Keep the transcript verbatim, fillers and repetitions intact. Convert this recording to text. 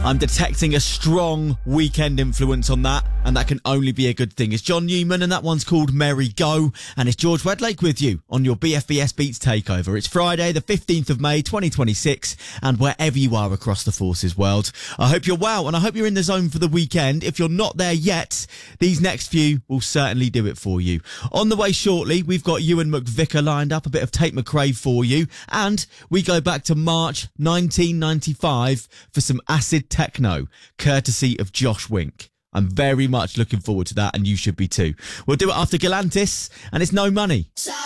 I'm detecting a strong weekend influence on that, and that can only be a good thing. It's John Newman, and that one's called Merry Go, and it's George Wedlake with you on your B F B S Beats Takeover. It's Friday, the fifteenth of May, twenty twenty-six, and wherever you are across the Forces world, I hope you're well, and I hope you're in the zone for the weekend. If you're not there yet, these next few will certainly do it for you. On the way shortly, we've got Ewan McVicker lined up, a bit of Tate McRae for you, and we go back to March nineteen ninety-five for some acid techno, courtesy of Josh Wink. I'm very much looking forward to that, and you should be too. We'll do it after Galantis, and it's No Money.